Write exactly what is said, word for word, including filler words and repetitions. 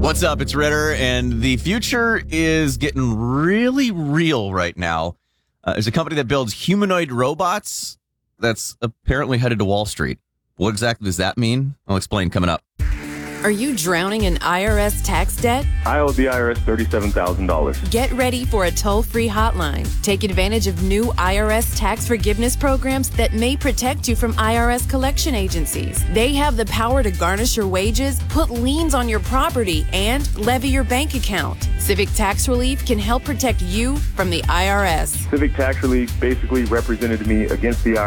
What's up? It's Ritter, and the future is getting really real right now. Uh, there's a company that builds humanoid robots that's apparently headed to Wall Street. What exactly does that mean? I'll explain coming up. Are you drowning in I R S tax debt? I owe the I R S thirty-seven thousand dollars. Get ready for a toll-free hotline. Take advantage of new I R S tax forgiveness programs that may protect you from I R S collection agencies. They have the power to garnish your wages, put liens on your property, and levy your bank account. Civic Tax Relief can help protect you from the I R S. Civic Tax Relief basically represented me against the I R S.